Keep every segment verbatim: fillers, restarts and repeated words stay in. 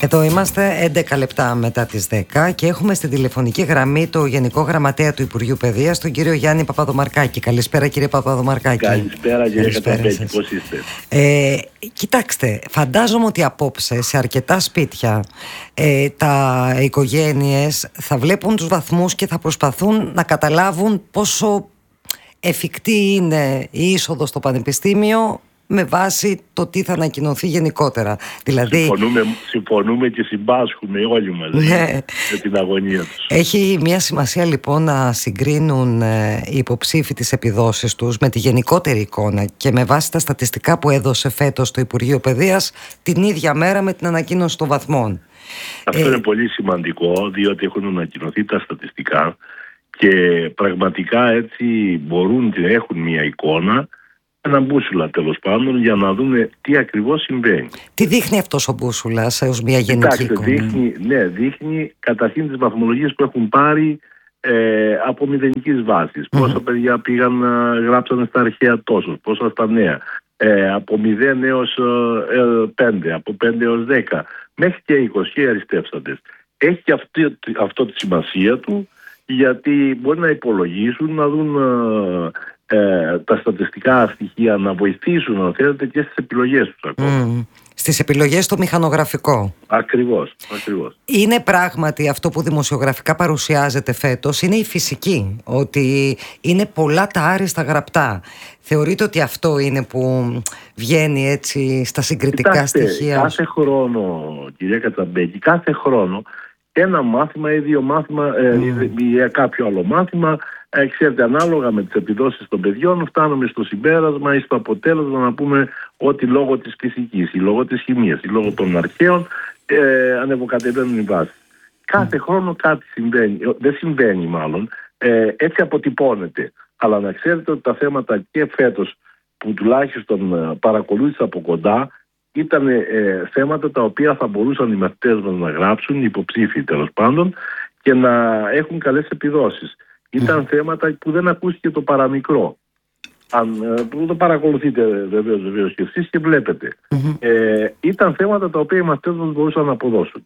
Εδώ είμαστε έντεκα λεπτά μετά τις δέκα και έχουμε στην τηλεφωνική γραμμή το Γενικό Γραμματέα του Υπουργείου Παιδείας, τον κύριο Γιάννη Παπαδομαρκάκη. Καλησπέρα, κύριε Παπαδομαρκάκη. Καλησπέρα, κύριε Καταπέτη, πώς είστε? Ε, κοιτάξτε, φαντάζομαι ότι απόψε σε αρκετά σπίτια ε, τα οικογένειες θα βλέπουν τους βαθμούς και θα προσπαθούν να καταλάβουν πόσο εφικτή είναι η είσοδος στο πανεπιστήμιο με βάση το τι θα ανακοινωθεί γενικότερα. Δηλαδή, συμφωνούμε, συμφωνούμε και συμπάσχουμε όλοι μαζί, ναι, με την αγωνία τους. Έχει μια σημασία λοιπόν να συγκρίνουν ε, οι υποψήφοι τις επιδόσεις τους με τη γενικότερη εικόνα και με βάση τα στατιστικά που έδωσε φέτος το Υπουργείο Παιδείας την ίδια μέρα με την ανακοίνωση των βαθμών. Αυτό ε, είναι πολύ σημαντικό, διότι έχουν ανακοινωθεί τα στατιστικά και πραγματικά έτσι μπορούν και έχουν μια εικόνα, ένα μπούσουλα τέλος πάντων, για να δούμε τι ακριβώς συμβαίνει. Τι δείχνει αυτός ο μπούσουλας ως μια γενική εικόνα? Δείχνει, ναι, δείχνει καταρχήν τις βαθμολογίες που έχουν πάρει ε, από μηδενικής βάσης. Mm-hmm. Πόσα παιδιά πήγαν, γράψανε στα αρχαία τόσο, πόσα στα νέα. Ε, από μηδέν έως ε, πέντε, από πέντε έως δέκα, μέχρι και είκοσι αριστεύσαντες. Έχει και αυτή, αυτό τη σημασία του, γιατί μπορεί να υπολογίσουν, να δουν ε, ε, τα στατιστικά στοιχεία, να βοηθήσουν, αν θέλετε, και στις επιλογές τους ακόμα. Mm. Στις επιλογές στο μηχανογραφικό. Ακριβώς, ακριβώς. Είναι πράγματι αυτό που δημοσιογραφικά παρουσιάζεται φέτος, είναι η φυσική, ότι είναι πολλά τα άριστα γραπτά. Θεωρείτε ότι αυτό είναι που βγαίνει έτσι στα συγκριτικά Κοιτάξτε, στοιχεία? Κάθε χρόνο, κυρία Κατσαμπέκη, κάθε χρόνο ένα μάθημα ή δύο μάθημα ε, mm. ή κάποιο άλλο μάθημα, ε, ξέρετε, ανάλογα με τις επιδόσεις των παιδιών, φτάνουμε στο συμπέρασμα ή στο αποτέλεσμα να πούμε ότι λόγω της φυσικής ή λόγω της χημείας ή λόγω των αρχαίων ε, ανεβοκατεβαίνουν οι βάσεις. Κάθε mm. χρόνο κάτι συμβαίνει, δεν συμβαίνει μάλλον, ε, έτσι αποτυπώνεται. Αλλά να ξέρετε ότι τα θέματα και φέτος που τουλάχιστον παρακολούθησα από κοντά, ήταν ε, θέματα τα οποία θα μπορούσαν οι μαθητές μας να γράψουν, οι υποψήφοι τέλος πάντων, και να έχουν καλές επιδόσεις. Ήταν mm. θέματα που δεν ακούστηκε το παραμικρό. Αν, που το παρακολουθείτε βεβαίως, βεβαίως και εσείς και βλέπετε. Mm-hmm. Ε, ήταν θέματα τα οποία οι μαθητές μας μπορούσαν να αποδώσουν.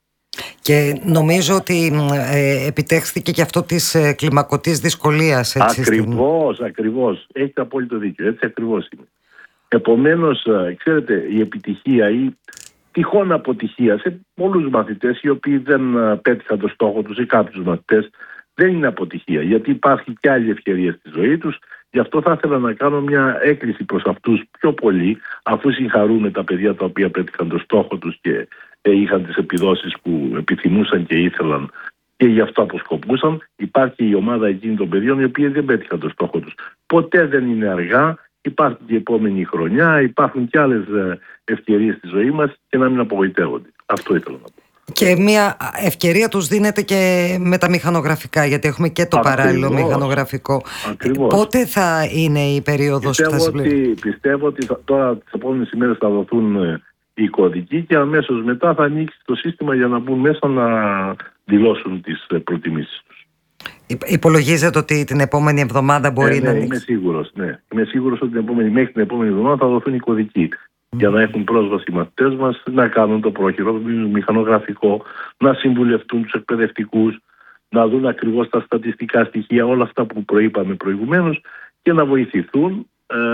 Και νομίζω ότι ε, επιτέχθηκε και αυτό της ε, κλιμακωτής δυσκολίας. Έτσι, ακριβώς, στην... ακριβώς. Έχετε απόλυτο δίκιο. Έτσι ακριβώς είναι. Επομένως, ξέρετε, η επιτυχία ή τυχόν αποτυχία σε πολλούς μαθητές οι οποίοι δεν πέτυχαν το στόχο τους ή κάποιους μαθητές δεν είναι αποτυχία, γιατί υπάρχει και άλλη ευκαιρία στη ζωή τους. Γι' αυτό θα ήθελα να κάνω μια έκκληση προς αυτούς πιο πολύ, αφού συγχαρούμε τα παιδιά τα οποία πέτυχαν το στόχο τους και είχαν τις επιδόσεις που επιθυμούσαν και ήθελαν και γι' αυτό αποσκοπούσαν. Υπάρχει η ομάδα εκείνη των παιδιών οι οποίοι δεν πέτυχαν το στόχο τους. Ποτέ δεν είναι αργά. Υπάρχει και η επόμενη χρονιά, υπάρχουν και άλλες ευκαιρίες στη ζωή μας και να μην απογοητεύονται. Αυτό ήθελα να πω. Και μια ευκαιρία τους δίνεται και με τα μηχανογραφικά, γιατί έχουμε και το Ακριβώς. παράλληλο μηχανογραφικό. Ακριβώς. Πότε θα είναι η περίοδος πιστεύω που θα συμπληρωθεί? Ότι, πιστεύω ότι θα, τώρα τις επόμενες ημέρες θα δοθούν οι κωδικοί και αμέσως μετά θα ανοίξει το σύστημα για να μπουν μέσα να δηλώσουν τις προτιμήσεις τους. Υπολογίζετε ότι την επόμενη εβδομάδα μπορεί ε, ναι, να ανοίξει? Είμαι σίγουρος, ναι. Είμαι σίγουρος ότι την επόμενη, μέχρι την επόμενη εβδομάδα θα δοθούν οι κωδικοί. Mm. Για να έχουν πρόσβαση οι μαθητές μας να κάνουν το πρόχειρο μηχανογραφικό, να συμβουλευτούν τους εκπαιδευτικούς, να δουν ακριβώς τα στατιστικά στοιχεία, όλα αυτά που προείπαμε προηγουμένως και να βοηθηθούν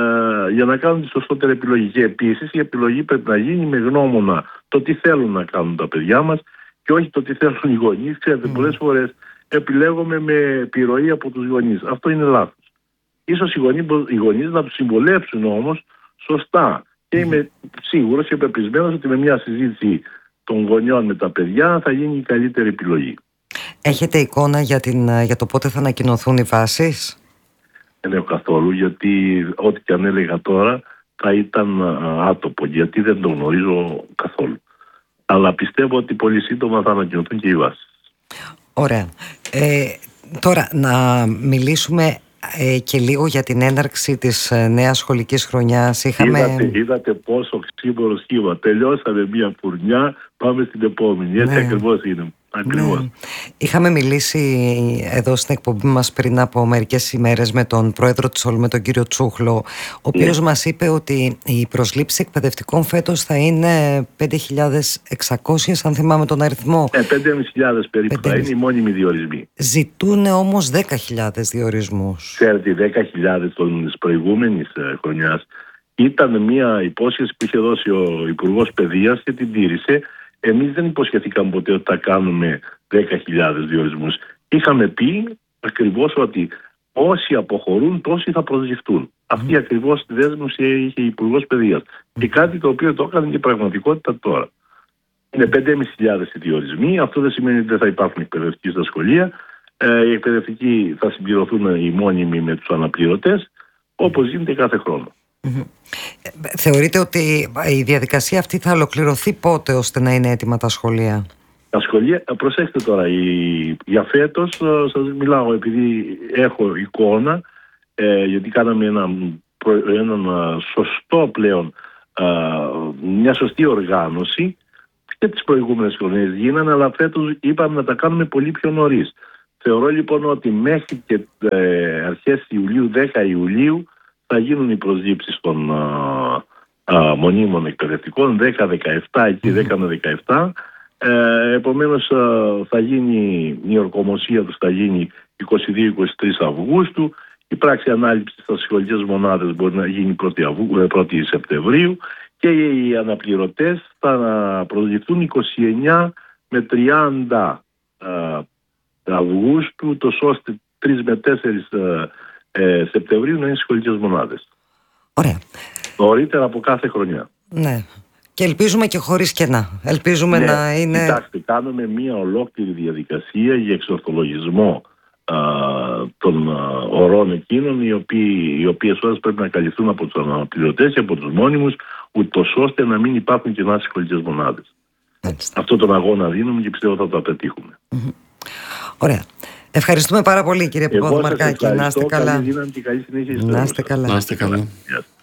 ε, για να κάνουν τη σωστότερη επιλογή. Και επίσης η επιλογή πρέπει να γίνει με γνώμονα το τι θέλουν να κάνουν τα παιδιά μας και όχι το τι θέλουν οι γονείς. Ξέρετε, mm. πολλές φορές επιλέγουμε με επιρροή από τους γονείς. Αυτό είναι λάθος. Ίσως οι γονείς, οι γονείς να τους συμβολεύσουν όμως σωστά. Και είμαι σίγουρος και πεπισμένος ότι με μια συζήτηση των γονιών με τα παιδιά θα γίνει η καλύτερη επιλογή. Έχετε εικόνα για, την, για το πότε θα ανακοινωθούν οι βάσεις? Δεν έχω καθόλου, γιατί ό,τι και αν έλεγα τώρα θα ήταν άτομο, γιατί δεν το γνωρίζω καθόλου. Αλλά πιστεύω ότι πολύ σύντομα θα ανακοινωθούν και οι βάσεις. Ωραία. Ε, τώρα να μιλήσουμε ε, και λίγο για την έναρξη της ε, νέας σχολικής χρονιάς. Είχαμε... Είδατε, είδατε πόσο ξύμπορο σχήμα. Τελειώσαμε μία φουρνιά, πάμε στην επόμενη. Έτσι ναι. ακριβώς είναι. Ακριβώς. Ναι. Είχαμε μιλήσει εδώ στην εκπομπή μας πριν από μερικές ημέρες με τον πρόεδρο της Όλου, με τον κύριο Τσούχλο, ο οποίος ναι. μας είπε ότι η προσλήψη εκπαιδευτικών φέτος θα είναι πέντε χιλιάδες εξακόσιες, αν θυμάμαι τον αριθμό. Ε, πέντε χιλιάδες περίπου πέντε... θα είναι οι μόνιμοι διορισμοί. Ζητούν όμως δέκα χιλιάδες διορισμούς. Ξέρετε, δέκα χιλιάδες της προηγούμενης χρονιάς ήταν μια υπόσχεση που είχε δώσει ο Υπουργός Παιδείας και την τήρησε. Εμείς δεν υποσχεθήκαμε ποτέ ότι θα κάνουμε δέκα χιλιάδες διορισμούς. Είχαμε πει ακριβώς ότι όσοι αποχωρούν, τόσοι θα προσληφθούν. Mm. Αυτή ακριβώς τη δέσμευση είχε η Υπουργός Παιδείας. Mm. Και κάτι το οποίο το έκανε και πραγματικότητα τώρα. Είναι πέντε χιλιάδες πεντακόσιοι οι διορισμοί. Αυτό δεν σημαίνει ότι δεν θα υπάρχουν εκπαιδευτικοί στα σχολεία. Ε, οι εκπαιδευτικοί θα συμπληρωθούν οι μόνιμοι με τους αναπληρωτές, όπως γίνεται κάθε χρόνο. Mm-hmm. Θεωρείτε ότι η διαδικασία αυτή θα ολοκληρωθεί πότε, ώστε να είναι έτοιμα τα σχολεία? Τα σχολεία, προσέξτε τώρα, η, για φέτος σας μιλάω επειδή έχω εικόνα, ε, γιατί κάναμε έναν ένα σωστό πλέον, ε, μια σωστή οργάνωση και τις προηγούμενες χρονιές γίνανε, αλλά φέτος είπαμε να τα κάνουμε πολύ πιο νωρίς. Θεωρώ λοιπόν ότι μέχρι και ε, αρχές Ιουλίου, δέκα Ιουλίου, θα γίνουν οι προσλήψεις των α, α, μονίμων εκπαιδευτικών, δέκα δεκαεπτά, εκεί δέκα με δεκαεπτά. Ε, επομένως α, θα γίνει η ορκομοσία τους, θα γίνει είκοσι δύο είκοσι τρεις Αυγούστου. Η πράξη ανάληψης στις σχολικές μονάδες μπορεί να γίνει πρώτη Σεπτεμβρίου και οι αναπληρωτές θα προσληφθούν είκοσι εννέα με τριάντα α, Αυγούστου, τόσο ώστε τρεις με τέσσερις Ε, Σεπτεμβρίου να είναι σχολικές μονάδες. Ωραία. Νωρίτερα από κάθε χρονιά. Ναι. Και ελπίζουμε και χωρίς κενά. Ελπίζουμε ναι, να είναι... Κοιτάξτε, κάνουμε μια ολόκληρη διαδικασία για εξορθολογισμό α, των α, ορών εκείνων, οι, οποίοι, οι οποίες ώρες πρέπει να καλυφθούν από τους αναπληρωτές και από τους μόνιμους, ούτως ώστε να μην υπάρχουν κενά στις σχολικές μονάδες. Μάλιστα. Αυτό τον αγώνα δίνουμε και πιστεύω θα το πετύχουμε. Mm-hmm. Ωραία. Ευχαριστούμε πάρα πολύ, κύριε Παπαδομαρκάκη. Να είστε καλά. Καλή δύναμη και καλή συνέχεια. Να είστε καλά. Να είστε καλά.